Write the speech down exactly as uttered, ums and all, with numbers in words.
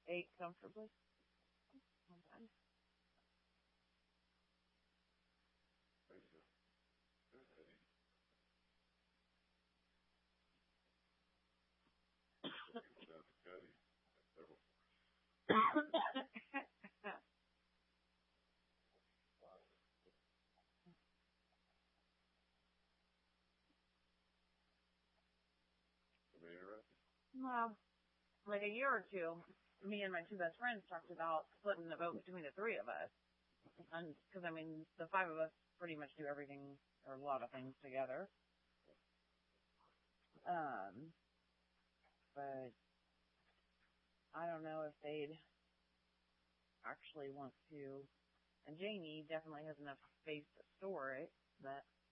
ate comfortably. Okay. Well, like a year or two, me and my two best friends talked about splitting the vote between the three of us. And because I mean, the five of us pretty much do everything or a lot of things together. Um, but I don't know if they'd actually want to. And Janie definitely has enough space to store it, but